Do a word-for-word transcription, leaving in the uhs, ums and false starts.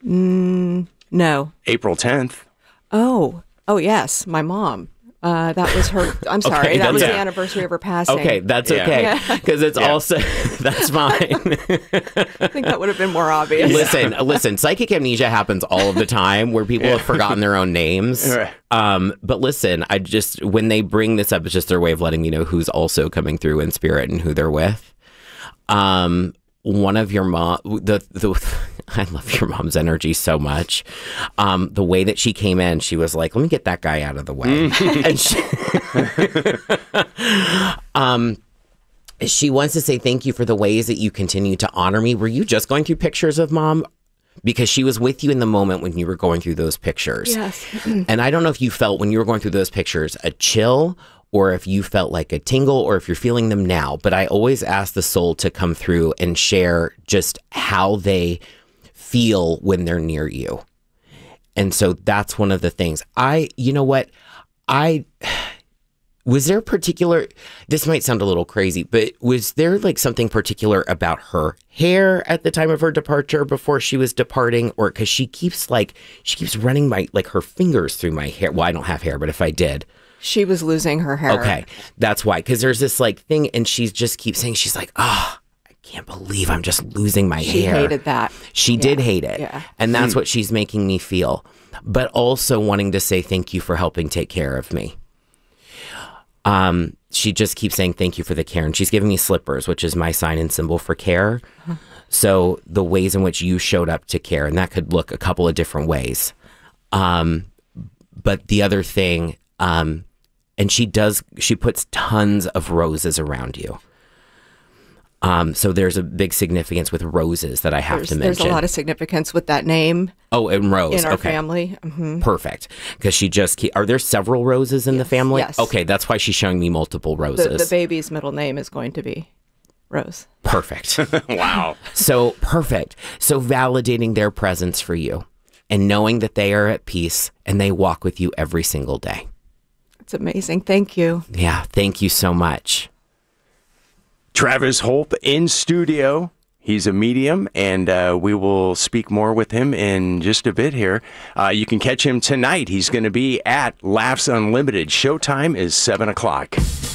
Mm, no. April tenth. Oh, oh yes, my mom. Uh, that was her. I'm sorry. Okay, that was that's- the anniversary of her passing. Okay, that's Yeah. okay. Yeah. Because it's Yeah. also, that's fine. I think that would have been more obvious. Listen, listen, psychic amnesia happens all of the time where people have forgotten their own names. Right. Um, but listen, I just, when they bring this up, it's just their way of letting me know who's also coming through in spirit and who they're with. Um, one of your mom, the, the, I love your mom's energy so much. Um, the way that she came in, she was like, let me get that guy out of the way. and she, um, she wants to say thank you for the ways that you continue to honor me. Were you just going through pictures of mom? Because she was with you in the moment when you were going through those pictures. Yes. And I don't know if you felt when you were going through those pictures a chill, or if you felt like a tingle, or if you're feeling them now. But I always ask the soul to come through and share just how they feel when they're near you. And so that's one of the things. I, you know what? I, was there particular, this might sound a little crazy, but was there like something particular about her hair at the time of her departure before she was departing? Or because she keeps like, she keeps running my, like her fingers through my hair. Well, I don't have hair, but if I did. She was losing her hair. Okay, that's why. Because there's this like thing, and she just keeps saying, she's like, oh, I can't believe I'm just losing my She hair. hated that. She Yeah. did hate it. Yeah. And that's what she's making me feel. But also wanting to say thank you for helping take care of me. Um, she just keeps saying thank you for the care. And she's giving me slippers, which is my sign and symbol for care. Huh. So the ways in which you showed up to care, and that could look a couple of different ways. Um, but the other thing, um, and she does, she puts tons of roses around you. Um, so there's a big significance with roses that I have There's, to there's mention. a lot of significance with that name Oh, and Rose. in our okay. family. Mhm. Perfect. Because she just keep, are there several roses in the family? yes. Okay, that's why she's showing me multiple roses. The, the baby's middle name is going to be Rose. Perfect. Wow. So perfect. So validating their presence for you and knowing that they are at peace and they walk with you every single day. It's amazing. Thank you. Yeah, thank you so much. Travis Holp in studio. He's a medium, and uh, we will speak more with him in just a bit here. Uh, you can catch him tonight. He's going to be at Laughs Unlimited. Showtime is seven o'clock.